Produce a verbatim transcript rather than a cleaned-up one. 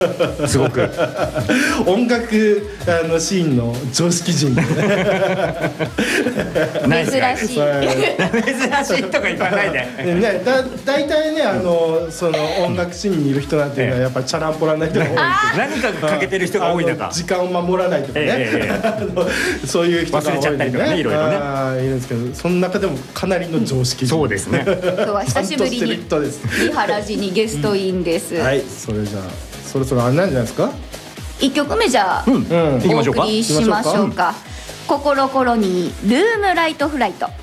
すごく音楽あのシーンの常識人でナイスガイ珍しい。 珍しいとか言わないででね、だ大体ねあのその音楽シーンにいる人なんていうのはやっぱチャランポランな人が多いんですよ。 何かが欠けてる人が多い中あの時間を守らないとかね、 ええええあのそういう人が多いんで忘れちゃったりとかねいろいろねあーいるんですけど、その中でもかなりの常識人、 そうですね今日は久しぶりちゃんとしてるに人です。 三原寺にゲストインです。 はい、それじゃあそろそろあれなんじゃないですか。 一曲目じゃあ、 うんうん行きましょうかお送りしましょうか。心コロニールームライトフライト。